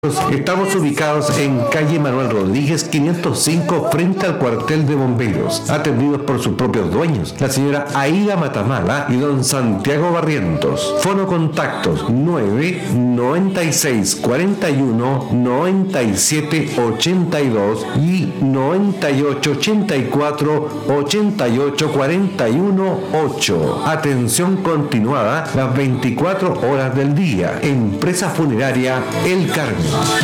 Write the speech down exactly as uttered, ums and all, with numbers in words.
Estamos ubicados en calle Manuel Rodríguez quinientos cinco frente al cuartel de bomberos, atendidos por sus propios dueños, la señora Aida Matamala y don Santiago Barrientos. Fono contactos nueve noventa y seis cuarenta y uno noventa y siete ochenta y dos y noventa y ocho ochenta y cuatro ochenta y ocho cuarenta y uno ocho. Atención continuada las veinticuatro horas del día. Empresa funeraria El Carmen.